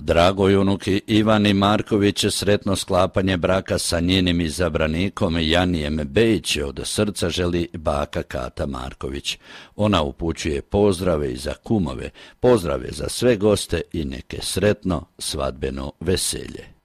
Dragoj unuki Ivani Marković sretno sklapanje braka sa njenim izabranikom Janijem Bejić od srca želi baka Kata Marković. Ona upućuje pozdrave i za kumove, pozdrave za sve goste i neke sretno svadbeno veselje.